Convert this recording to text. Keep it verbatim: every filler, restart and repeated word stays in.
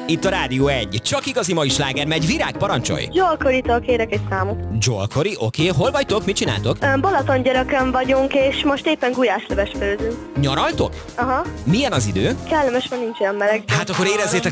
Itt a Rádió egy. Csak igazi mai sláger megy. Virág, parancsolj! Joel-tól kérek egy számot. Joel Corey, oké. Okay. Hol vagytok? Mit csináltok? Balatongyörökön vagyunk, és most éppen gulyásleves főzünk. Nyaraltok? Aha. Milyen az idő? Kellemes, van nincs olyan meleg. Hát akkor érezzétek